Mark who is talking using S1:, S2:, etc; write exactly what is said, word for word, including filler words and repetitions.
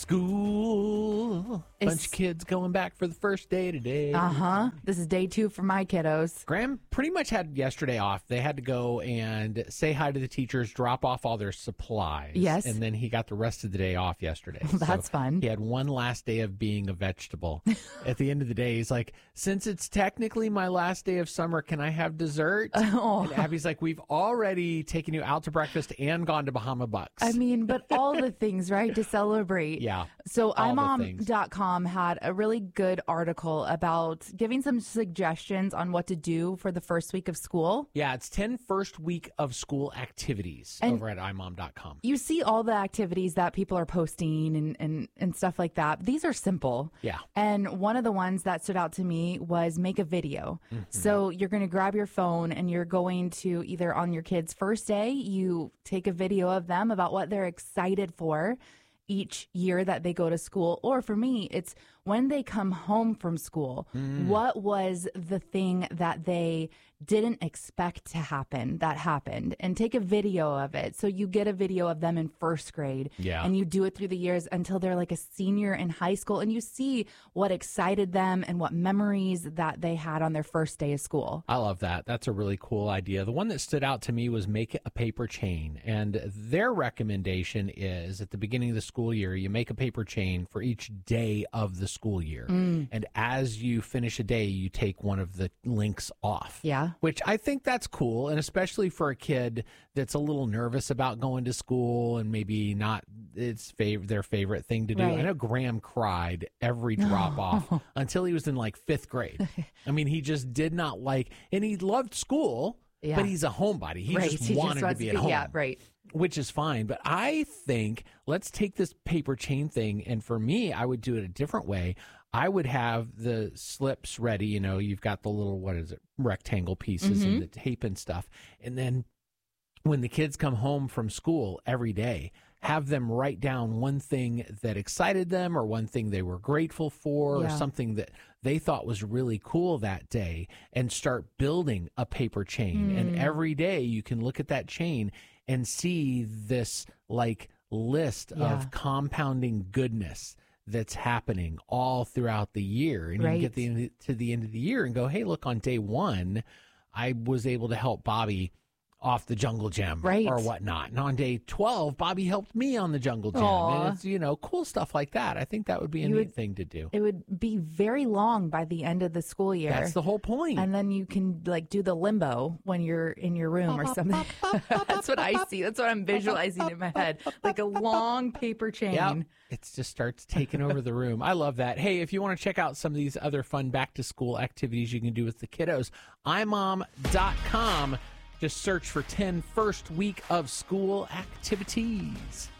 S1: School.
S2: It's-
S1: Bunch of kids going back for the first day today.
S2: Uh-huh. This is day two for my kiddos.
S1: Graham pretty much had yesterday off. They had to go and say hi to the teachers, drop off all their supplies.
S2: Yes.
S1: And then he got the rest of the day off yesterday.
S2: That's
S1: So
S2: fun.
S1: He had one last day of being a vegetable. At the end of the day, he's like, since it's technically my last day of summer, can I have dessert?
S2: Oh.
S1: And Abby's like, we've already taken you out to breakfast and gone to Bahama Bucks.
S2: I mean, but all the things, right, to celebrate.
S1: Yeah,
S2: So
S1: all the
S2: imom
S1: things.
S2: dot com had a really good article about giving some suggestions on what to do for the first week of school.
S1: Yeah, it's ten first week of school activities
S2: And-
S1: over at i mom dot com.
S2: You see all the activities that people are posting and, and, and stuff like that. These are simple.
S1: Yeah.
S2: And one of the ones that stood out to me was make a video. So you're going to grab your phone and you're going to either on your kid's first day, you take a video of them about what they're excited for each year that they go to school. Or for me, it's when they come home from school, what was the thing that they didn't expect to happen that happened, and take a video of it. So you get a video of them in first grade,
S1: Yeah.
S2: and you do it through the years until they're like a senior in high school, and you see what excited them and what memories that they had on their first day of school.
S1: I love that. That's a really cool idea. The one that stood out to me was make a paper chain. And their recommendation is at the beginning of the school year, you make a paper chain for each day of the school year. And as you finish a day, you take one of the links off.
S2: Yeah.
S1: Which I think that's cool. And especially for a kid that's a little nervous about going to school and maybe not its fav- their favorite thing to do.
S2: Right.
S1: I know Graham cried every drop off until he was in like fifth grade. I mean, he just did not like, and he loved school,
S2: Yeah.
S1: but he's a homebody. He
S2: Right.
S1: just
S2: He just
S1: wanted to
S2: wants
S1: be
S2: to
S1: at
S2: be-
S1: home.
S2: yeah, right.
S1: Which is fine. But I think let's take this paper chain thing. And for me, I would do it a different way. I would have the slips ready. You know, you've got the little, what is it, rectangle pieces and the tape and stuff. And then when the kids come home from school every day, have them write down one thing that excited them or one thing they were grateful for or
S2: Yeah.
S1: something that they thought was really cool that day, and start building a paper chain. And every day you can look at that chain and see this like list
S2: Yeah.
S1: of compounding goodness that's happening all throughout the year. And you
S2: Right.
S1: can get the, to the end of the year and go, hey, look, on day one, I was able to help Bobby off the Jungle Gym
S2: Right.
S1: or whatnot. And on day twelve, Bobby helped me on the Jungle Gym.
S2: Aw.
S1: And it's, you know, cool stuff like that. I think that would be a
S2: You
S1: neat
S2: would-
S1: thing to do.
S2: It would be very long by the end of the school year.
S1: That's the whole point.
S2: And then you can like do the limbo when you're in your room or something. That's what I see. That's what I'm visualizing in my head. Like a long paper chain.
S1: Yep. It just starts taking over the room. I love that. Hey, if you want to check out some of these other fun back to school activities you can do with the kiddos, i mom dot com. Just search for ten first week of school activities.